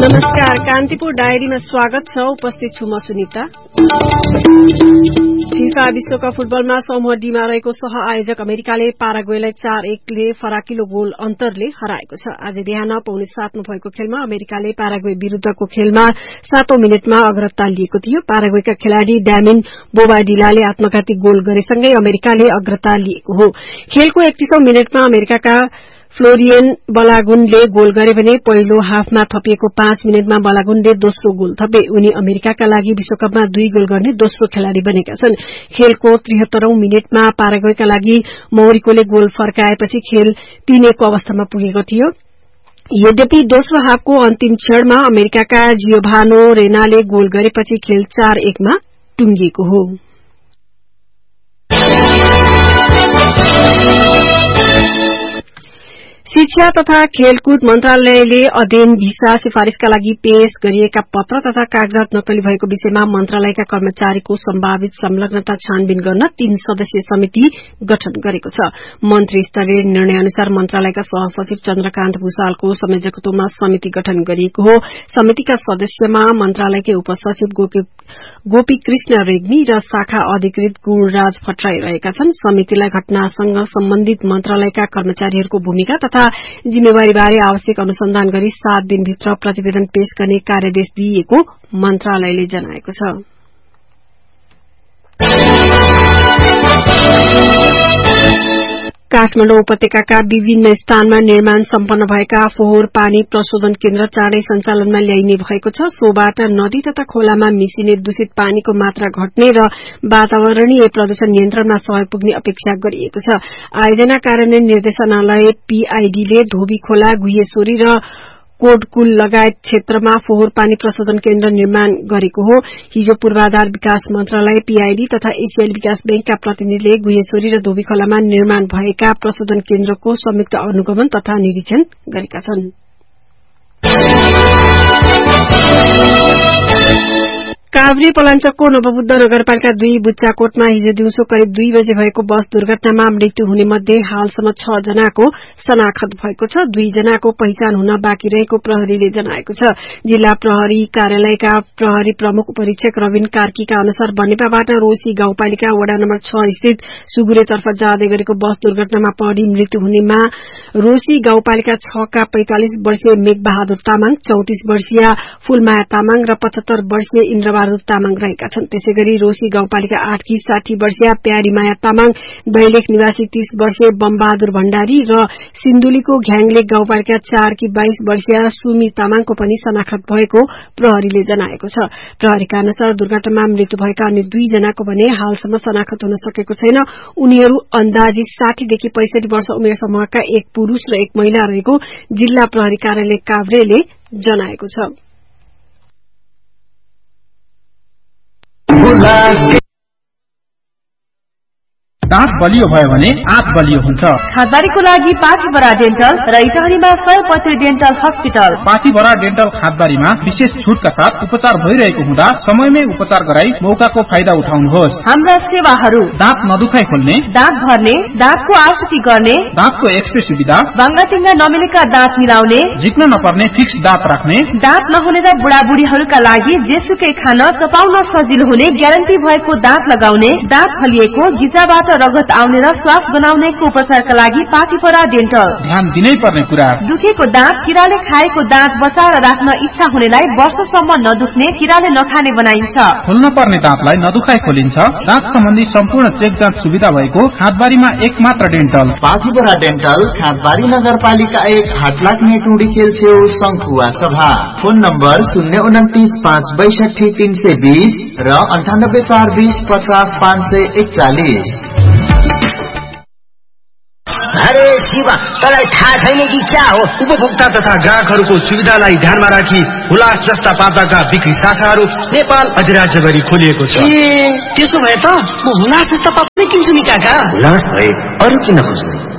नमस्कार, कान्तिपुर डायरीमा स्वागत छ। उपस्थित छु म सुनिता। फिफा विश्वकप फुटबलमा समूह डीमा रहेको सह आयोजक अमेरिकाले पाराग्वेलाई 4-1 ले फराकिलो गोल अन्तरले हराएको छ। आज बिहान 6:45 मा भएको खेलमा अमेरिकाले पाराग्वे विरूद्धको खेलमा 7औं मिनेटमा अग्रता लिएको थियो। पाराग्वेका खेलाड़ी ड्यामिन बोबाडिलाले आत्मघाती गोल गरेसँगै अमेरिकाले अग्रता लिएको हो। खेलको 31औं मिनेटमा अमेरिकाका फ्लोरियन बलागुनले गोल गरे भने पहिलो हाफमा थपिएको 5 मिनेटमा बलागुनले दोस्रो गोल थपे। उनी अमेरिकाका लागि विश्वकपमा 2 गोल गर्ने दोस्रो खेलाड़ी बनेका छन्। खेलको 73औं मिनेटमा पाराग्वेका लागि मौरिकोले गोल फर्काएपछि खेल 3-1 को अवस्थामा पुगेको थियो। यद्यपि दोस्रो हाफको अन्तिम क्षणमा अमेरिकाका जियोभानो रेनाले गोल गरेपछि खेल 4-1 मा टुंगिएको हो। शिक्षा तथा खेलकुद मन्त्रालयले अध्ययन भिसा सिफारिशका लागि पेश गरिएका पत्र तथा कागजात नक्कली भएको विषयमा मन्त्रालयका कर्मचारीको सम्भावित संलग्नता छानबिन गर्न 3 सदस्यीय समिति गठन गरेको छ। मन्त्री स्तरीय निर्णय अनुसार मन्त्रालयका सहसचिव चन्द्रकान्त भूषालको संयोजकत्वमा समिति गठन गरिएको हो। समितिका सदस्यमा मन्त्रालयकै उपसचिव गोपी कृष्ण रेग्मी र शाखा अधिकृत गुणराज भट्टराई रहेका छन्। समितिलाई घटनासँग सम्बन्धित मन्त्रालयका कर्मचारीहरूको भूमिका तथा जिम्मेवारीबारे आवश्यक अनुसन्धान गरी 7 दिनभित्र प्रतिवेदन पेश गर्ने कार्यादेश दिइएको मन्त्रालयले जनाएको छ। काठमाडौँ उपत्यकाका विभिन्न स्थानमा निर्माण सम्पन्न भएका फोहोर पानी प्रशोधन केन्द्र चाँडै सञ्चालनमा ल्याइने भएको छ। सोबाट नदी तथा खोलामा मिसिने दूषित पानीको मात्रा घट्ने र वातावरणीय प्रदूषण नियन्त्रणमा सहयोग पुग्ने अपेक्षा गरिएको छ। आयोजना कार्यान्वयन निर्देशनालय पीआईडीले धोबी खोला, गुहेश्वरी र कोटकुल लगायत क्षेत्रमा फोहोर पानी प्रशोधन केन्द्र निर्माण गरेको हो। हिजो पूर्वाधार विकास मन्त्रालय, पीआईडी तथा एशियाली विकास बैंकका प्रतिनिधिले गुहेश्वरी र धोबी खोलामा निर्माण भएका प्रशोधन केन्द्रको संयुक्त अनुगमन तथा निरीक्षण गरेका छन्। काभ्रे पलाञ्चोकको नवबुद्ध नगरपालिका 2 बुच्चाकोटमा हिजो दिउँसो करिब 2 बजे भएको बस दुर्घटनामा मृत्यु हुने मध्ये हालसम्म 6 जनाको शनाखत भएको छ। 2 जनाको पहिचान हुन बाँकी रहेको प्रहरीले जनाएको छ। जिल्ला प्रहरी कार्यालयका प्रहरी प्रमुख उपरीक्षक रविन कार्कीका अनुसार बनेपाबाट रोसी गाउँपालिका वडा नम्बर 6 स्थित सुगुरेतर्फ जाँदै गरेको बस दुर्घटनामा परि मृत्यु हुनेमा रोसी गाउँपालिका 6 का 45 वर्षीय मेघबहादुर तामाङ, 34 वर्षीय फूलमाया तामाङ र 75 वर्षीय इन्द्रबहादुर तामाङ रहेका छन्। त्यसैगरी रोसी गाउँपालिका 8 की 60 वर्षीय प्यारीमाया तामाङ, दैलेख निवासी 30 वर्षीय बमबहादुर भण्डारी र सिन्धुलीको घ्याङलेक गाउँपालिका 4 की 22 वर्षीय सुमी तामाङको पनि शनाखत भएको प्रहरीले जनाएको छ। प्रहरीका अनुसार दुर्घटनामा मृत्यु भएका अन्य 2 जनाको भने हालसम्म शनाखत हुन सकेको छैन। उनीहरू अन्दाजी 60 देखि 65 वर्ष उमेर समूहका 1 पुरूष र 1 महिला रहेको जिल्ला प्रहरी कार्यालय काभ्रेले जनाएको छ। दाँत बलियो भयो भने आँत बलियो हुन्छ। खादबारीको लागि पाठीबरा डेन्टल र इटहरीमा सयपत्री डेन्टल हस्पिटल। पाठीबरा डेन्टल खादबारीमा विशेष छुटका साथ उपचार भइरहेको हुँदा समयमै उपचार गराई मौकाको फाइदा उठाउनुहोस्। हाम्रा सेवाहरू: दाँत नदुखाइ खोल्ने, दाँत भर्ने, दाँतको आकृति गर्ने, दाँतको एक्सरे सुविधा, बाङ्गाटिङ्गा नमिलेका दाँत मिलाउने, झिक्न नपर्ने फिक्स दाँत राख्ने, दाँत नहुने र बुढाबुढीहरूका लागि जेसुकै खान चपाउन सजिलो हुने ग्यारेन्टी भएको दाँत लगाउने, दाँत फलिएको, गिजाबाट रगत आउने र श्वास गनाउनेको उपचारका लागि पाठीपरा डेन्टल। ध्यान दिनै पर्ने कुरा: दुखेको दाँत, किराले खाएको दाँत बचाएर राख्न इच्छा हुनेलाई वर्षसम्म नदुख्ने, किराले नखाने बनाइन्छ। खोल्न पर्ने दाँतलाई नदुखाइ खोलिन्छ। दाँत सम्बन्धी सम्पूर्ण चेक जाँच सुविधा भएको खादबारीमा एक मात्र डेन्टल पाठीपरा डेन्टल, खादबारी नगरपालिका 1, हाटलाग्ने टुडी खेल छेउ, शंखुवा सभा। फोन नम्बर 029 562 320 र 98 420 50 541। अरे शिवा, तँलाई थाहा छैन कि क्या हो? उपभोक्ता तथा ग्राहकहरूको सुविधालाई ध्यानमा राखी हुलास जस्ता पाताका बिक्री शाखाहरू नेपाल अधिराज्यभरि खोलिएको छ। त्यसो भए त म हुलास जस्ता पाता नै किन्छु नि काका। हुलास भए अरू किन खोज्ने?